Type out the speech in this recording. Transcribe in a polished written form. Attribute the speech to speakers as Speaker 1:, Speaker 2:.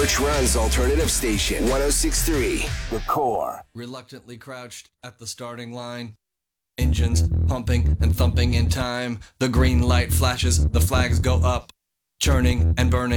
Speaker 1: Birch Run's alternative station, 106.3 The Core.
Speaker 2: Reluctantly crouched at the starting line. Engines pumping and thumping in time. The green light flashes, the flags go up. Churning and burning.